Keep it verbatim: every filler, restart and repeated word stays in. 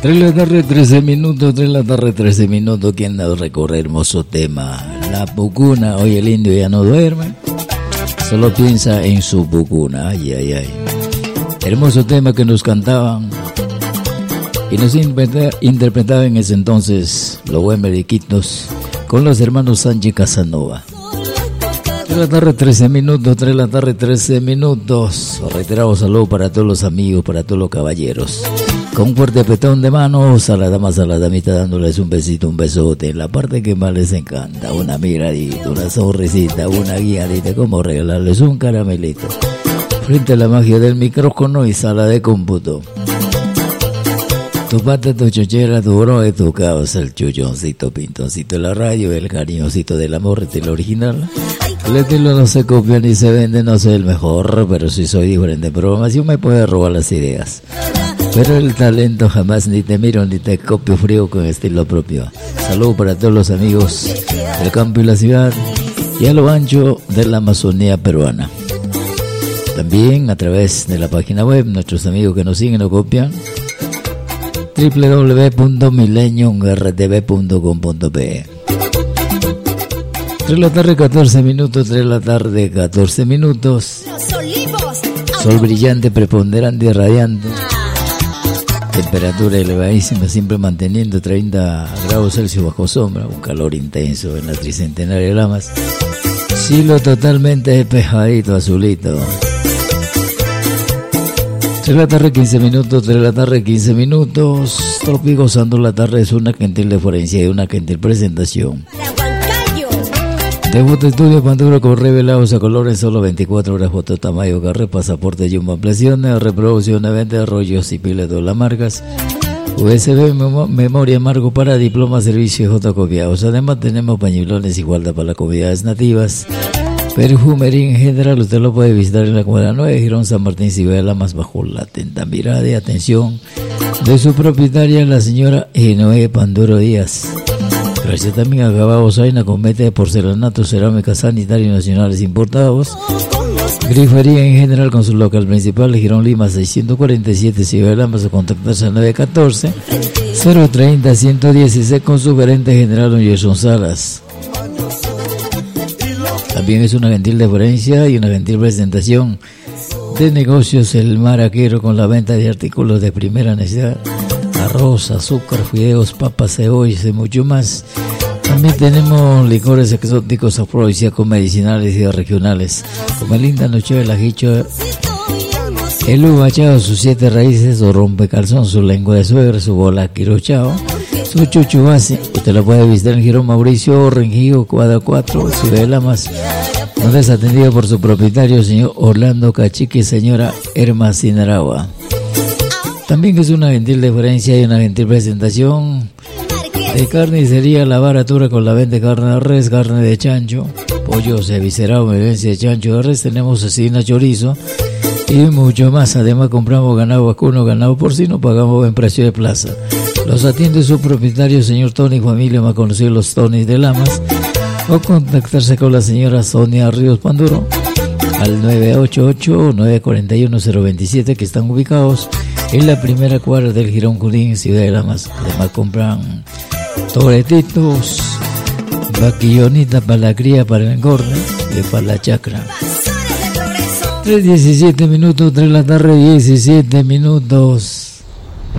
tres de la tarde, trece minutos, tres de la tarde, trece minutos. ¿Quién nos recorre hermoso tema? La pucuna. Hoy el indio ya no duerme, solo piensa en su pucuna. Ay, ay, ay. Hermoso tema que nos cantaban y nos interpretaban en ese entonces los buen mediquitos con los hermanos Sánchez Casanova. tres de la tarde, trece minutos, tres de la tarde, trece minutos. Reiteramos saludo para todos los amigos, para todos los caballeros. Con un fuerte apretón de manos a la dama, a la damita, dándoles un besito, un besote. En la parte que más les encanta, una miradita, una sonrisita, una guiadita, como regalarles un caramelito. Frente a la magia del micrófono y sala de cómputo. Tu pata, tu chochera, tu bro, tu caos, el chuchoncito, pintoncito de la radio, el cariñosito del amor, estilo original. El estilo no se copia ni se vende, no soy el mejor, pero si soy diferente. Programación me puede robar las ideas, pero el talento jamás ni te miro ni te copio frío con estilo propio. Saludos para todos los amigos del campo y la ciudad y a lo ancho de la Amazonía peruana. También a través de la página web, nuestros amigos que nos siguen o copian, doble u doble u doble u punto millennium r t v punto com punto p e. tres de la tarde, catorce minutos, tres de la tarde, catorce minutos. Sol brillante, preponderante y radiante. Temperatura elevadísima, siempre manteniendo treinta grados Celsius bajo sombra. Un calor intenso en la tricentenaria de Lamas. Cielo totalmente despejadito, azulito. tres de la tarde, quince minutos, tres de la tarde, quince minutos. Tropi gozando la tarde es una gentil deferencia y una gentil presentación. De foto estudio Panduro con revelados a colores, solo veinticuatro horas, foto tamaño, carre, pasaporte y ampliaciones, reproducción de venta, rollos y pilas de las marcas, U S B, memo, memoria, marco para diploma, servicios fotocopiados. Además tenemos pañuelones y guarda para las comunidades nativas. Perfumería en general, usted lo puede visitar en la Comunidad nueve, Girón San Martín, Cibela, más bajo la atenta mirada y atención de su propietaria, la señora Enoe Panduro Díaz. Gracias también a Gabao Zaina con meta de porcelanato, cerámica, sanitarios nacionales importados. Grifería en general con su local principal, Girón Lima seiscientos cuarenta y siete, Cibela, más a contactarse al nueve uno cuatro, cero tres cero, uno uno uno seis con su gerente general, don Gerson Salas. También es una gentil deferencia y una gentil presentación de negocios El Maraquero con la venta de artículos de primera necesidad, arroz, azúcar, fideos, papas, cebollas y mucho más. También tenemos licores exóticos, afrodisíacos, medicinales y regionales, como el linda noche del ajicho, el ubachao, sus siete raíces, su rompecalzón, su lengua de suegra, su bola quirochao, su chuchubase. Usted lo puede visitar en Girón Mauricio, Rengío, cuadra cuatro, Ciudad de Lamas, donde es atendido por su propietario, señor Orlando Cachique y señora Herma Sinaragua. También es una gentil deferencia y una gentil presentación de carnicería La Baratura con la venta de carne de res, carne de chancho, pollo cevicerado, mevencia de chancho de res, tenemos cecina, chorizo y mucho más. Además compramos ganado vacuno, ganado porcino, pagamos buen precio de plaza. Los atiende su propietario, señor Tony Familia, más conocido los Tonys de Lamas, o contactarse con la señora Sonia Ríos Panduro al nueve ocho ocho, nueve cuatro uno, cero dos siete, que están ubicados en la primera cuadra del Girón Junín, Ciudad de Lamas. Además compran toretitos, vaquillonitas para la cría, para el engorde y para la chacra. tres diecisiete minutos, tres de la tarde, diecisiete minutos.